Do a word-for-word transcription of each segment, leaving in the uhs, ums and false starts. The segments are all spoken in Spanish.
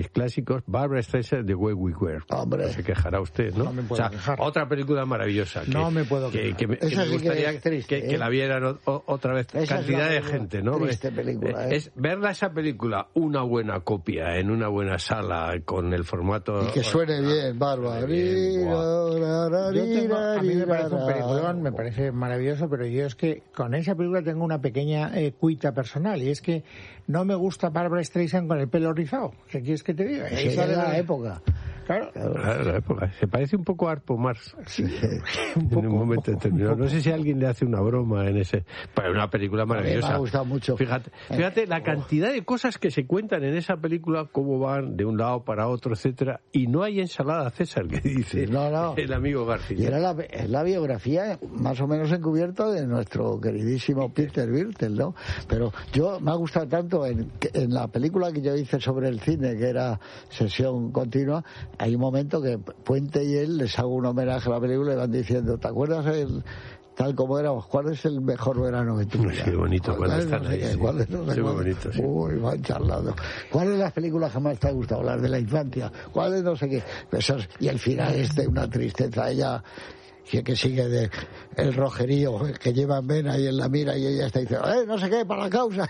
mis clásicos, Barbra Streisand, The Way We Were. Hombre. No se quejará usted, ¿no? No me puedo o sea, quejar. otra película maravillosa. Que, No me puedo que, quejar. que, me, que Esa me sí que gustaría es triste, que, ¿eh? que la vieran o, o, otra vez Esa cantidad es de una gente, ¿no? triste película, ¿eh? Es verla esa película, una buena copia, en una buena sala, con el formato... Y que suene bien, Bárbara. Bien, Yo tengo, a mí me parece un peliculón, me parece maravilloso, pero yo es que con esa película tengo una pequeña eh, cuita personal, y es que no me gusta Barbra Streisand con el pelo rizado. ¿Qué quieres que te diga? Esa Esa de de la la época. Claro. Claro, la época. Se parece un poco a Arpo Mars. Sí, un En poco, un momento un poco, determinado. un poco. No sé si alguien le hace una broma en ese... Pero es una película maravillosa. me ha gustado mucho. Fíjate, fíjate la cantidad de cosas que se cuentan en esa película, cómo van de un lado para otro, etcétera, y no hay ensalada César, que dice No, no. el amigo García. Y era la, es la biografía más o menos encubierta de nuestro queridísimo Peter Birtel, ¿no? Pero yo me ha gustado tanto en, en la película que yo hice sobre el cine, que era sesión continua, hay un momento que Puente y él les hago un homenaje a la película y van diciendo, ¿te acuerdas el... tal como éramos, ¿cuál es el mejor verano que tú? Qué bonito cuando ¿Cuál es están no sé ahí, qué? sí. ¿Cuál es no sé Sí, muy cuál? bonito, sí. Uy, van charlando. ¿Cuál es las películas que más te ha gustado? Las de la infancia. ¿Cuál es no sé qué? Esas, y el final es de una tristeza. Ella que, que sigue de el rojerío que lleva en vena y en la mira y ella está diciendo, eh, no sé qué, para la causa.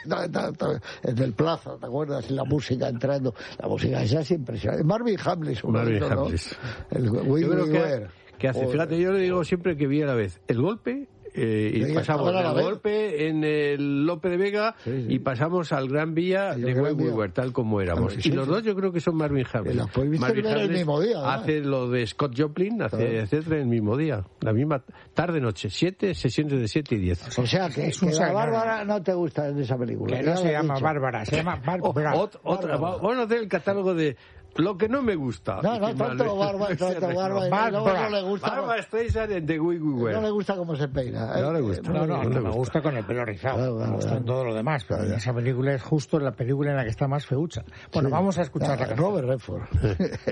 En el plazo, ¿te acuerdas? Y la música entrando. La música esa es impresionante. Marvin Hamlis. Marvin ¿no? Hamlis. El We Yo creo We que, Were. que hace, fíjate, yo le digo siempre que vi a la vez el golpe, eh, y Sí, pasamos ahora la del vez. golpe en el Lope de Vega, Sí, sí. y pasamos al Gran Vía El de Gran Way We Vía. Were, tal como éramos. Sí, y los sí. dos yo creo que son Marvin Hamlis. Y los pudiste Marvin ver el Hamlis mismo día, ¿no? hace lo de Scott Joplin, hace Claro. etcétera en el mismo día, la misma tarde-noche, siete sesiones de siete y diez. O sea, que, Es un que la sagrado. Bárbara no te gusta en esa película. Que ya no lo se he llama dicho. Bárbara, se llama Bárbara. Ot- otra, va- vamos a hacer el catálogo de lo que no me gusta. No, no, Y que tanto mal- Bárbara, tanto Bárbara. y Bárbara. luego no le gusta. Barbra Streisand en The Way We Were. No le gusta cómo se peina. ¿eh? No le gusta. No, no, No no, le me gusta. gusta con el pelo rizado. Claro, claro, me gusta claro. en todo lo demás, pero Claro. esa película es justo la película en la que está más feucha. Bueno, Sí. vamos a escuchar Ah, la canción. Robert Redford.